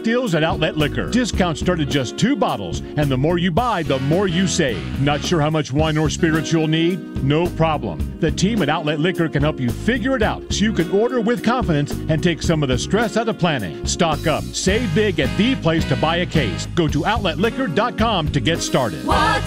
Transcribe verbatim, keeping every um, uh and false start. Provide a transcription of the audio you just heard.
deals at Outlet Liquor. Discounts start at just two bottles, and the more you buy, the more you save. Not sure how much wine or spirits you'll need? No problem. The team at Outlet Liquor can help you figure it out so you can order with confidence and take some of the stress out of planning. Stock up. Save big at the place to buy a case. Go to outlet liquor dot com to get started. What's